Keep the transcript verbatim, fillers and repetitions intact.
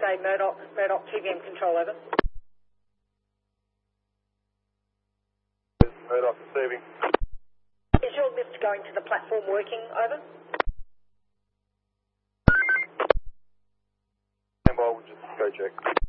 A Murdoch, Murdoch T V M control, over. Murdoch receiving. Is your lift going to the platform working, over? Stand by, we'll just go check.